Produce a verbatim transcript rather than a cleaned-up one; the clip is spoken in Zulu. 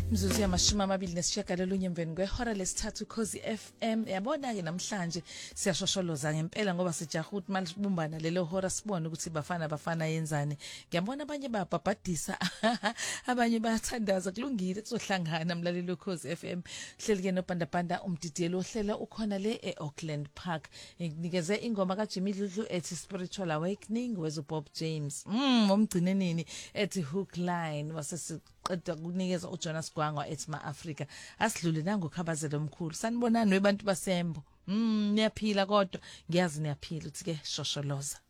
Mzuzu yamashumi amabili nesishiyagalolunye emveni kwehora lesithathu Khosi F M. Yabona ke namhlanje siyashosholoza ngempela ngoba sijaha ukuthi manje sibumbana lelo hora sibone ukuthi bafana bafana yenzani. Ngiyabona abanye babhabhadisa abanye bayathandaza kulungile kuzohlangana mlalelo Khosi F M. Hleli ke nobandabanda umdidiyelo ohlela ukhona le eAuckland Park. Nginikeze ingoma kaJimmy Dludlu ethi Spiritual Awakening wezo Bob James. Mm umgcine nini ethi Hook Line wasesi qeda kunikeza uJonas Gwangwa ethi ma Africa asidlule nangokhabazela omkhulu sanibonani webantu basembo mm niyaphila kodwa ngiyazi niyaphila uthi ke shosholoza.